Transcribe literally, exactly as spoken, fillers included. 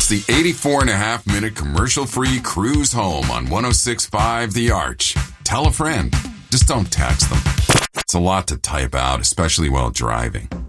the eighty-four and a half minute commercial-free cruise home on one oh six point five The Arch. Tell a friend. Just don't text them. It's a lot to type out, especially while driving.